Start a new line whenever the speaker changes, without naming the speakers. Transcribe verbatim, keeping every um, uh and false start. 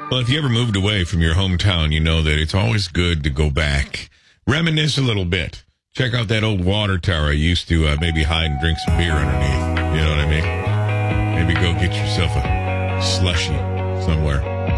Well, if you ever moved away from your hometown, you know that it's always good to go back, reminisce a little bit. Check out that old water tower I used to uh, maybe hide and drink some beer underneath. You know what I mean? Maybe go get yourself a slushie somewhere.